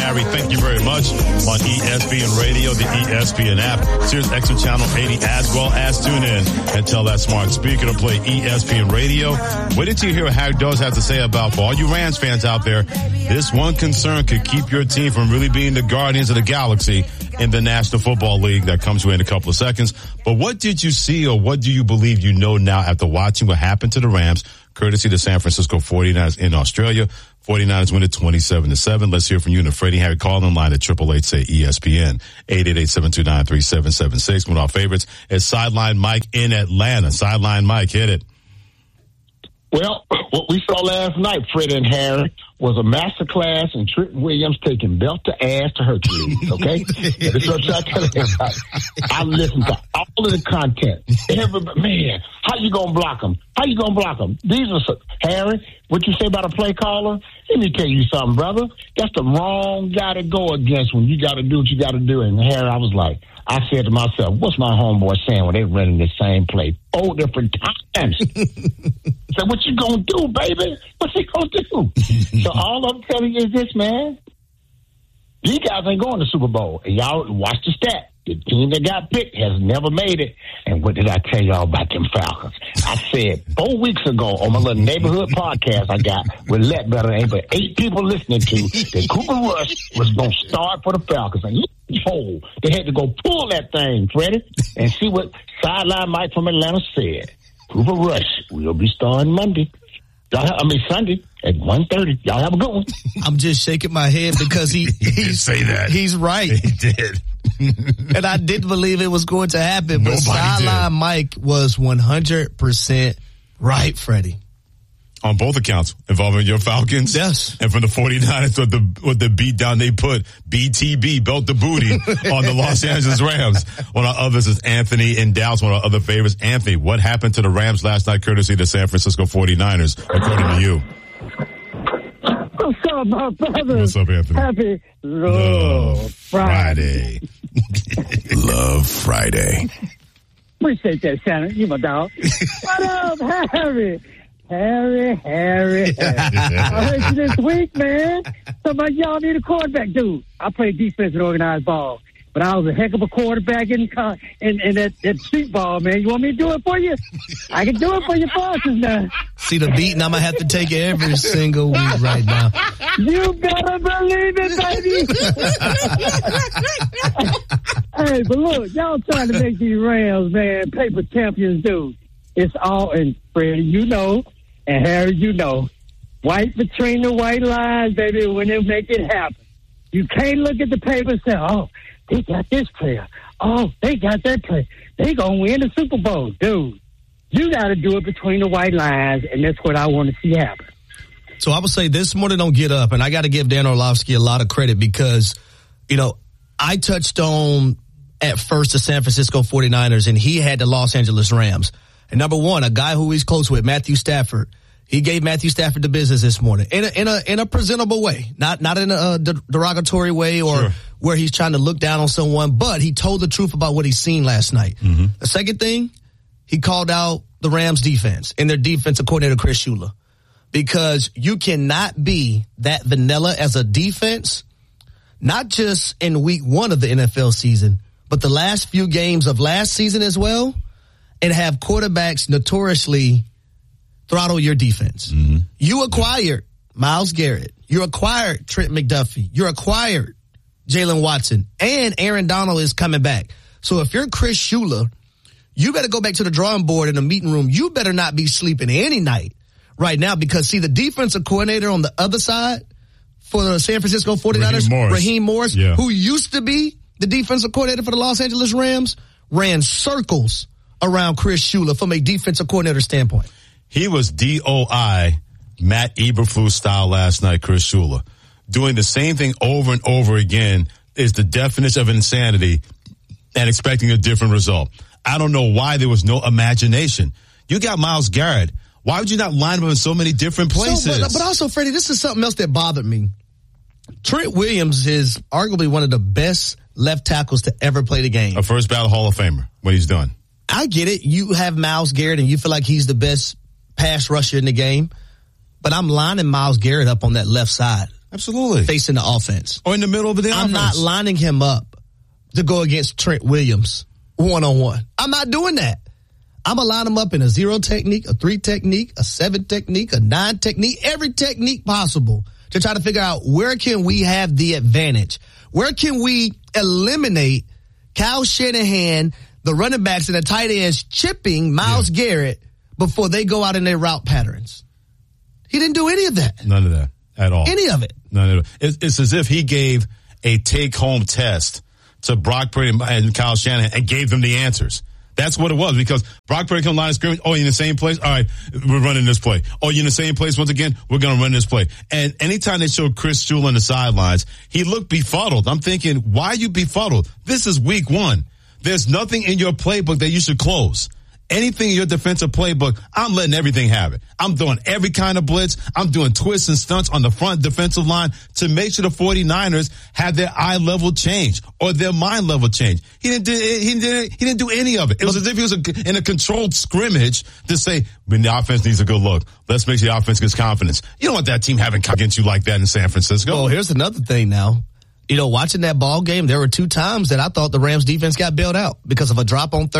Harry, thank you very much. On ESPN Radio, the ESPN app, Sirius XM Channel 80, as well as tune in and tell that smart speaker to play ESPN Radio. What did you hear what Harry Does have to say about, for all you Rams fans out there, this one concern could keep your team from really being the Guardians of the Galaxy in the National Football League. That comes to you in a couple of seconds. But what did you see, or what do you believe you know now after watching what happened to the Rams, courtesy of the San Francisco 49ers in Australia? 49ers win it 27-7. Let's hear from you and the Freddie Harry call-in line at 888-SAY-ESPN, 888-729-3776. One of our favorites is Sideline Mike in Atlanta. Sideline Mike, hit it. Well, what we saw last night, Fred and Harry, was a masterclass in Trent Williams taking belt to ass to Hercules, okay? That's what I'm telling everybody. I listened to all of the content. Everybody, man, how you going to block them? How you going to block them? These are, Harry, what you say about a play caller? Let me tell you something, brother. That's the wrong guy to go against when you got to do what you got to do. And Harry, I said to myself, what's my homeboy saying when they running the same play 4 different times? So what you gonna do, baby? What's he gonna do? So all I'm telling you is this, man. You guys ain't going to Super Bowl. And y'all watch the stat. The team that got picked has never made it. And what did I tell y'all about them Falcons? I said 4 weeks ago on my little neighborhood podcast I got with Let Better, ain't but 8 people listening to, that Cooper Rush was going to start for the Falcons. And they had to go pull that thing, Freddie, and see what Sideline Mike from Atlanta said. Cooper Rush will be starting Sunday at 1:30. Y'all have a good one. I'm just shaking my head because he say that. He's right. He did. And I didn't believe it was going to happen. But Sideline Mike was 100% right, Freddie. On both accounts, involving your Falcons. Yes. And from the 49ers with the beat down they put, BTB, belt the booty, on the Los Angeles Rams. One of our others is Anthony in Dallas, one of our other favorites. Anthony, what happened to the Rams last night, courtesy of the San Francisco 49ers, according to you? What's up, my brothers? What's up, Anthony? Happy Love Friday. Love Friday. Appreciate that, Shannon. You my dog. What up, Harry? Harry. I heard you this week, man. Somebody y'all need a quarterback. Dude, I played defense and organized ball, but I was a heck of a quarterback in that street ball, man. You want me to do it for you? I can do it for your bosses now. See the beating I'm going to have to take every single week right now. You better believe it, baby. Hey, but look, y'all trying to make these Rams, man, paper champions, dude. It's all, and Freddie, you know, and Harry, you know, white between the white lines, baby, when they make it happen. You can't look at the paper and say, oh, they got this player. Oh, they got that player. They going to win the Super Bowl. Dude, you got to do it between the white lines, and that's what I want to see happen. So I would say this morning on Get Up, and I got to give Dan Orlovsky a lot of credit because, you know, I touched on at first the San Francisco 49ers, and he had the Los Angeles Rams. And number one, a guy who he's close with, Matthew Stafford. He gave Matthew Stafford the business this morning in a presentable way, not in a derogatory way or where he's trying to look down on someone, but he told the truth about what he's seen last night. Mm-hmm. The second thing, he called out the Rams defense and their defensive coordinator, Chris Shula, because you cannot be that vanilla as a defense, not just in week 1 of the NFL season, but the last few games of last season as well, and have quarterbacks notoriously throttle your defense. Mm-hmm. You acquired Myles Garrett. You acquired Trent McDuffie. You acquired Jalen Watson. And Aaron Donald is coming back. So if you're Chris Shula, you better go back to the drawing board in the meeting room. You better not be sleeping any night right now because, see, the defensive coordinator on the other side for the San Francisco 49ers, Raheem Morris, who used to be the defensive coordinator for the Los Angeles Rams, ran circles around Chris Shula from a defensive coordinator standpoint. He was DOI Matt Eberflus style last night, Chris Shula. Doing the same thing over and over again is the definition of insanity and expecting a different result. I don't know why there was no imagination. You got Myles Garrett. Why would you not line him in so many different places? But also, Freddie, this is something else that bothered me. Trent Williams is arguably one of the best left tackles to ever play the game. A first ballot Hall of Famer when he's done. I get it. You have Myles Garrett and you feel like he's the best pass rusher in the game, but I'm lining Myles Garrett up on that left side. Absolutely. Facing the offense. Or in the middle of the offense. I'm not lining him up to go against Trent Williams one-on-one. I'm not doing that. I'm going to line him up in a 0 technique, a 3 technique, a 7 technique, a 9 technique, every technique possible to try to figure out where can we have the advantage. Where can we eliminate Kyle Shanahan, the running backs and the tight ends chipping Myles Garrett before they go out in their route patterns? He didn't do any of that. None of that at all. Any of it. None of it. It's as if he gave a take-home test to Brock Purdy and Kyle Shanahan and gave them the answers. That's what it was, because Brock Purdy comes line of scrimmage. Oh, you're in the same place? All right, we're running this play. Oh, you're in the same place once again? We're going to run this play. And anytime they showed Chris Jewell on the sidelines, he looked befuddled. I'm thinking, why are you befuddled? This is week 1. There's nothing in your playbook that you should close. Anything in your defensive playbook, I'm letting everything have it. I'm doing every kind of blitz. I'm doing twists and stunts on the front defensive line to make sure the 49ers have their eye level change or their mind level change. He didn't do any of it. It was as if he was in a controlled scrimmage to say, when the offense needs a good look, let's make sure the offense gets confidence. You don't want that team having against you like that in San Francisco. Well, here's another thing now. You know, watching that ball game, there were 2 times that I thought the Rams defense got bailed out because of a drop on third